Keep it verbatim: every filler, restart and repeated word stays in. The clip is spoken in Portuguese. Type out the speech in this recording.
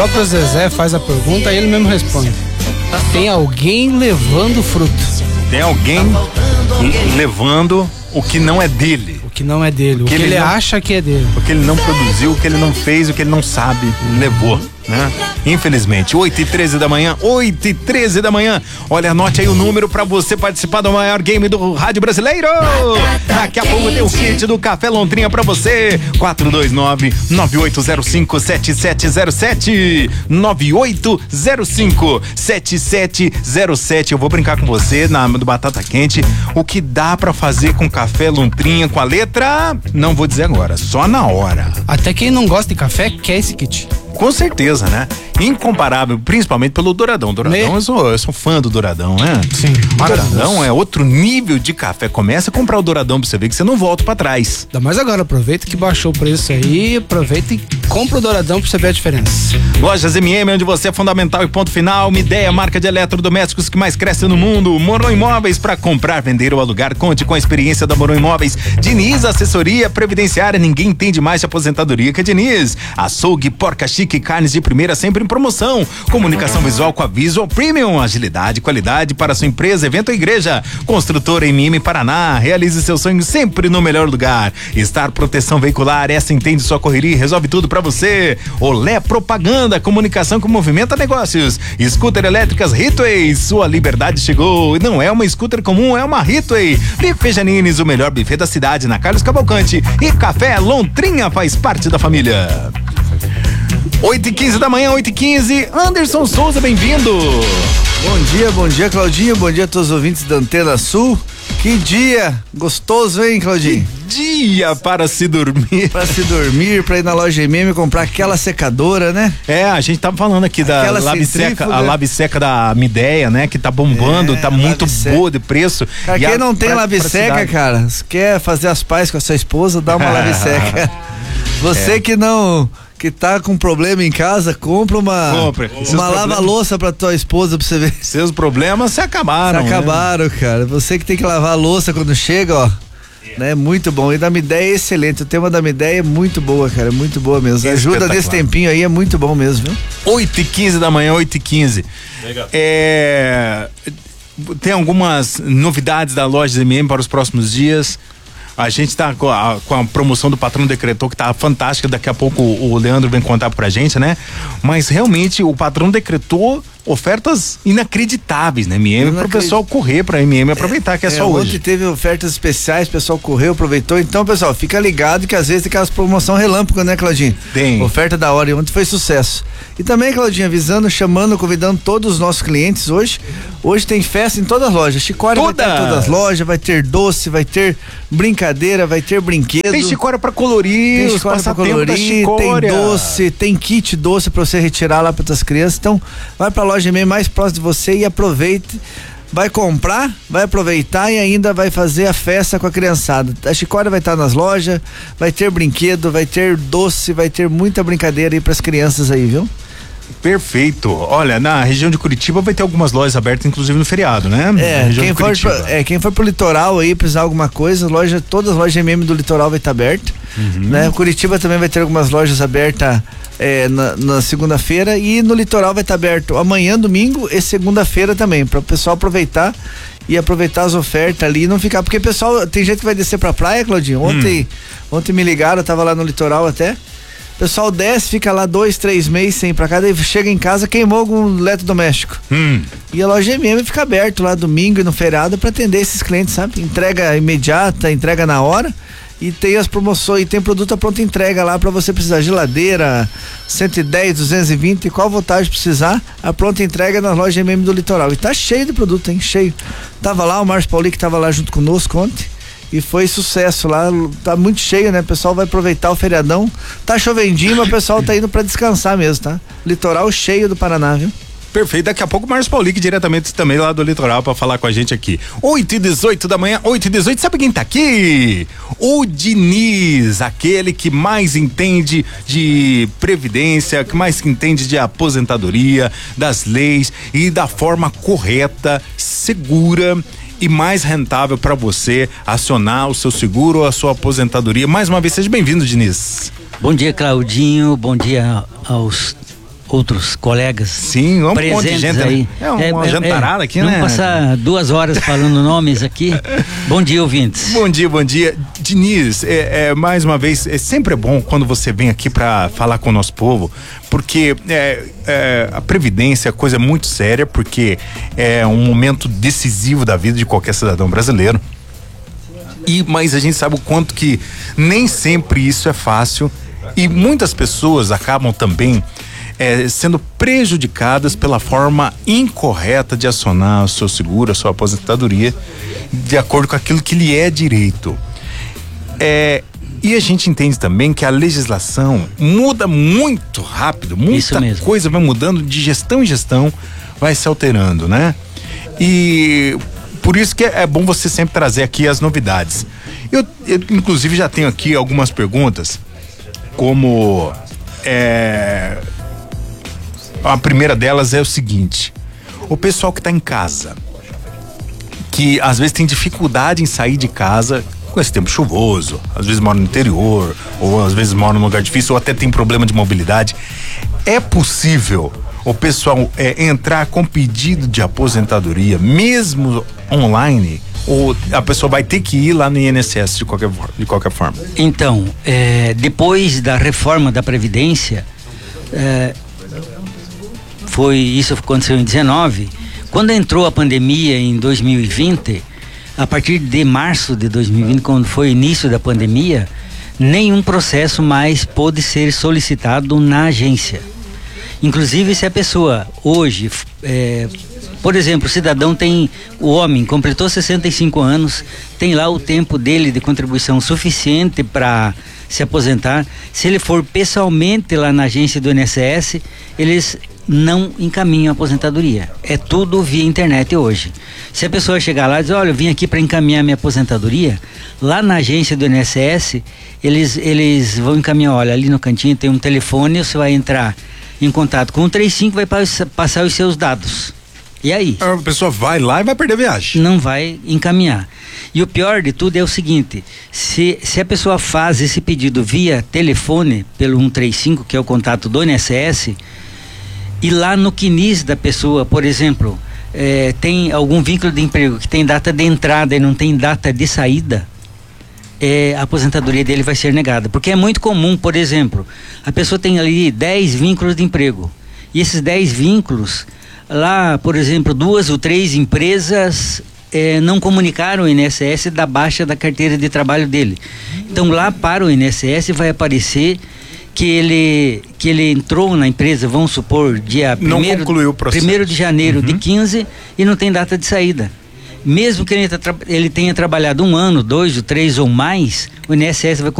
próprio Zezé faz a pergunta e ele mesmo responde. Tem alguém levando fruto. Tem alguém levando o que não é dele. O que não é dele, o que, o que ele, ele não, acha que é dele. O que ele não produziu, o que ele não fez, o que ele não sabe, levou, né? Infelizmente, oito e treze da manhã, oito e treze da manhã. Olha, anote aí o número pra você participar do maior game do rádio brasileiro. Daqui a pouco tem o kit do Café Lontrinha pra você. quatro dois nove, nove oito zero cinco, sete sete zero sete. nove oito zero cinco, sete sete zero sete. Eu vou brincar com você na do Batata Quente. O que dá pra fazer com Café Lontrinha com a letra? Não vou dizer agora, só na hora. Até quem não gosta de café quer esse kit. Com certeza, né? Incomparável, principalmente pelo Douradão. Douradão, Me... eu, sou, eu sou fã do Douradão, né? Sim. O Douradão é outro nível de café. Começa a comprar o Douradão pra você ver que você não volta pra trás. Ainda mais agora, aproveita que baixou o preço aí, aproveita e compra o Douradão pra você ver a diferença. Lojas M M, onde você é fundamental e ponto final. Uma ideia, marca de eletrodomésticos que mais cresce no mundo. Moron Imóveis, pra comprar, vender ou alugar. Conte com a experiência da Moron Imóveis. Diniz, assessoria previdenciária. Ninguém entende mais de aposentadoria que a Diniz. Açougue, Porca Chique, carnes de primeira sempre em promoção. Comunicação visual com a Visual Premium. Agilidade, qualidade para sua empresa, evento ou igreja. Construtora M M Paraná. Realize seu sonho sempre no melhor lugar. Star Proteção Veicular. Essa entende sua correria e resolve tudo pra você. Olé Propaganda. Comunicação que movimenta negócios. Scooter elétricas Hitway. Sua liberdade chegou. E não é uma scooter comum, é uma Hitway. Buffet Janines, o melhor buffet da cidade, na Carlos Cavalcante. E Café Lontrinha faz parte da família. oito e quinze da manhã, oito e quinze. Anderson Souza, bem-vindo. Bom dia, bom dia, Claudinho. Bom dia a todos os ouvintes da Antena Sul. Que dia gostoso, hein, Claudinho? Que dia para se dormir. Para se dormir, para ir na loja M M comprar aquela secadora, né? É, a gente tava falando aqui da Lave Seca, a Lave Seca da Mideia, né? Que tá bombando, é, tá muito boa de preço. Cara, quem não tem Lave Seca, cara, se quer fazer as pazes com a sua esposa, dá uma Lave Seca. Você é. que não... que tá com problema em casa, compra uma Compre. uma lava-louça pra tua esposa pra você ver. Seus problemas se acabaram. Se acabaram, né? Cara. Você que tem que lavar a louça quando chega, ó. Yeah. Né? Muito bom. E da Mideia é excelente. O tema da Mideia é muito boa, cara. É muito boa mesmo. Ajuda desse tempinho aí, é muito bom mesmo, viu? oito e quinze da manhã, oito e quinze. Legal. É... Tem algumas novidades da loja M M para os próximos dias. A gente tá com a, com a promoção do Patrão Decretou, que tá fantástica. Daqui a pouco o, o Leandro vem contar pra gente, né? Mas realmente o Patrão decretou ofertas inacreditáveis na M M, para o pessoal correr pra M M e aproveitar, é, que é, é só hoje. Ontem teve ofertas especiais, o pessoal correu, aproveitou. Então, pessoal, fica ligado que às vezes tem aquelas promoção relâmpago, né, Claudinho? Tem. Oferta da hora, e ontem foi sucesso. E também, Claudinho, avisando, chamando, convidando todos os nossos clientes hoje. Hoje tem festa em todas as lojas. Chicória vai ter em todas as lojas, vai ter doce, vai ter brincadeira, vai ter brinquedo. Tem chicória pra colorir, tem chicória pra colorir, tem doce, tem kit doce pra você retirar lá para tuas crianças. Então, vai pra loja M M mais próximo de você e aproveite. Vai comprar, vai aproveitar e ainda vai fazer a festa com a criançada. A Chicória vai estar nas lojas, vai ter brinquedo, vai ter doce, vai ter muita brincadeira aí pras crianças aí, viu? Perfeito. Olha, na região de Curitiba vai ter algumas lojas abertas, inclusive no feriado, né? É, quem for, pra, é quem for pro litoral aí, precisar alguma coisa, loja, todas as lojas M M do litoral vai estar aberta, uhum. né? Curitiba também vai ter algumas lojas abertas é, na, na segunda-feira, e no litoral vai estar aberto amanhã, domingo e segunda-feira também, para o pessoal aproveitar e aproveitar as ofertas ali e não ficar, porque pessoal, tem gente que vai descer pra praia, Claudinho, ontem, hum. ontem me ligaram, eu tava lá no litoral até. O pessoal desce, fica lá dois, três meses sem ir pra cá, daí chega em casa, queimou algum eletrodoméstico. Hum. E a loja M M fica aberta lá domingo e no feriado pra atender esses clientes, sabe? Entrega imediata, entrega na hora, e tem as promoções, e tem produto a pronta entrega lá pra você precisar. Geladeira, cento e dez, duzentos e vinte, qual voltagem precisar, a pronta entrega na loja M M do litoral. E tá cheio de produto, hein? Cheio. Tava lá o Márcio Pauli, que tava lá junto conosco ontem. E foi sucesso lá, tá muito cheio, né? O pessoal vai aproveitar o feriadão. Tá chovendinho, mas o pessoal tá indo pra descansar mesmo, tá? Litoral cheio do Paraná, viu? Perfeito, daqui a pouco o Márcio Paulic diretamente também lá do litoral pra falar com a gente aqui. oito e dezoito da manhã, oito e dezoito, sabe quem tá aqui? O Diniz, aquele que mais entende de previdência, que mais entende de aposentadoria, das leis e da forma correta, segura e mais rentável para você acionar o seu seguro ou a sua aposentadoria. Mais uma vez, seja bem-vindo, Diniz. Bom dia, Claudinho, bom dia aos outros colegas. Sim, um monte de gente aí. Né? É uma é, jantarada é, aqui, vamos né? Vamos passar duas horas falando nomes aqui. Bom dia, ouvintes. Bom dia, bom dia. Diniz, é, é, mais uma vez, é sempre bom quando você vem aqui para falar com o nosso povo, porque é, é, a previdência é coisa muito séria, porque é um momento decisivo da vida de qualquer cidadão brasileiro. E, mas a gente sabe o quanto que nem sempre isso é fácil e muitas pessoas acabam também É, sendo prejudicadas pela forma incorreta de acionar o seu seguro, a sua aposentadoria, de acordo com aquilo que lhe é direito. É, e a gente entende também que a legislação muda muito rápido, muita coisa vai mudando de gestão em gestão, vai se alterando, né? E por isso que é, é bom você sempre trazer aqui as novidades. Eu, eu inclusive já tenho aqui algumas perguntas, como é, a primeira delas é o seguinte: o pessoal que está em casa, que às vezes tem dificuldade em sair de casa com esse tempo chuvoso, às vezes mora no interior, ou às vezes mora num lugar difícil, ou até tem problema de mobilidade, é possível o pessoal é, entrar com pedido de aposentadoria, mesmo online? Ou a pessoa vai ter que ir lá no I N S S de qualquer, de qualquer forma? Então, é, depois da reforma da Previdência, é, foi, isso aconteceu em dezenove, quando entrou a pandemia em dois mil e vinte, a partir de março de dois mil e vinte, quando foi o início da pandemia, nenhum processo mais pôde ser solicitado na agência. Inclusive, se a pessoa hoje, é, por exemplo, o cidadão tem, o homem completou sessenta e cinco anos, tem lá o tempo dele de contribuição suficiente para se aposentar. Se ele for pessoalmente lá na agência do I N S S, eles não encaminham a aposentadoria. É tudo via internet hoje. Se a pessoa chegar lá e dizer, olha, eu vim aqui para encaminhar minha aposentadoria, lá na agência do I N S S, eles, eles vão encaminhar, olha, ali no cantinho tem um telefone, você vai entrar em contato com o trinta e cinco, vai passar os seus dados. E aí? A pessoa vai lá e vai perder a viagem. Não vai encaminhar. E o pior de tudo é o seguinte: se, se a pessoa faz esse pedido via telefone, pelo cento e trinta e cinco, que é o contato do I N S S, e lá no C N I S da pessoa, por exemplo, é, tem algum vínculo de emprego que tem data de entrada e não tem data de saída, é, a aposentadoria dele vai ser negada. Porque é muito comum, por exemplo, a pessoa tem ali dez vínculos de emprego, e esses dez vínculos, lá, por exemplo, duas ou três empresas é, não comunicaram o I N S S da baixa da carteira de trabalho dele. Então lá para o I N S S vai aparecer que ele, que ele entrou na empresa, vamos supor, dia primeiro de janeiro uhum. de quinze, e não tem data de saída. Mesmo que ele, ele tenha trabalhado um ano, dois, ou três ou mais, o I N S S vai